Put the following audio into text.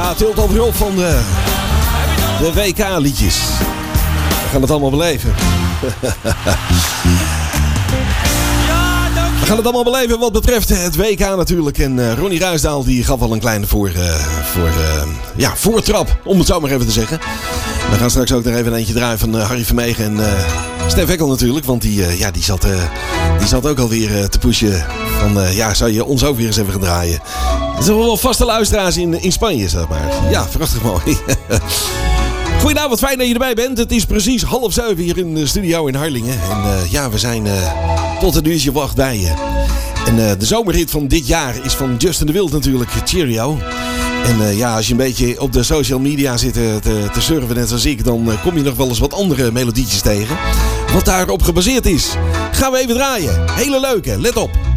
Ja, tilt alweer op van de WK-liedjes. We gaan het allemaal beleven. We gaan het allemaal beleven wat betreft het WK natuurlijk. En Ronnie Ruisdaal die gaf al een kleine voortrap, om het zo maar even te zeggen. We gaan straks ook nog even een eentje draaien van Harry Vermegen en Stef Ekkel natuurlijk. Want die zat ook alweer te pushen van zou je ons ook weer eens even gaan draaien. Dat zijn wel vaste luisteraars in Spanje, zeg maar. Ja, prachtig mooi. Goedenavond, fijn dat je erbij bent. Het is precies 6:30 hier in de studio in Harlingen. En we zijn tot een uurtje wacht bij je. En de zomerhit van dit jaar is van Justin de Wild natuurlijk, Cheerio. En als je een beetje op de social media zit te surfen net zoals ik, dan kom je nog wel eens wat andere melodietjes tegen. Wat daarop gebaseerd is. Gaan we even draaien. Hele leuke, let op.